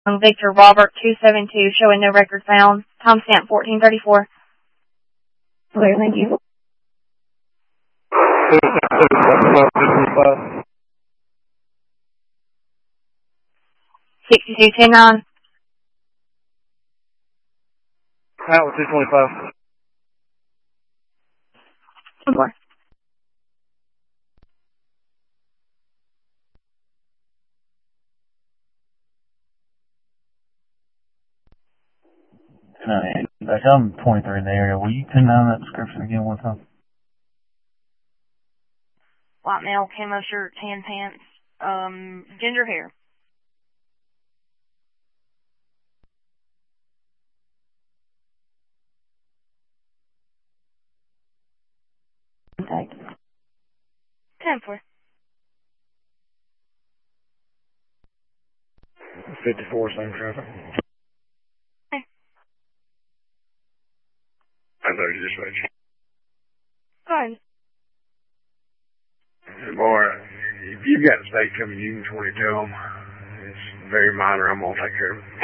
Victor Robert 272, showing no record found. Timestamp 1434. Clear, thank you. 6210-9. Out with 225. One more. I'm 23 in the area. Will you pin down that description again one time? White male, camo shirt, tan pants, ginger hair. Contact. 10-4. 54, same traffic. Okay. I know you just made you. Go ahead. Boy, if you've got a state coming, you can 22 them. It's very minor. I'm going to take care of it.